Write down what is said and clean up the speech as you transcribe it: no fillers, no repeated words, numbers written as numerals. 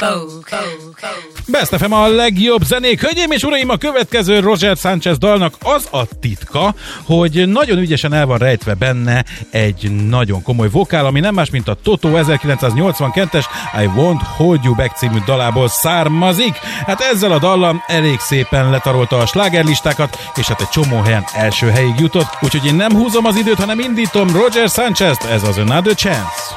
Best FM a legjobb zenék. Hölgyeim és uraim, a következő Roger Sanchez dalnak az a titka, hogy nagyon ügyesen el van rejtve benne egy nagyon komoly vokál, ami nem más, mint a Toto 1982-es I Won't Hold You Back című dalából származik. Hát ezzel a dallal elég szépen letarolta a slágerlistákat, és hát egy csomó helyen első helyig jutott. Úgyhogy én nem húzom az időt, hanem indítom Roger Sanchez-t, ez az Another Chance.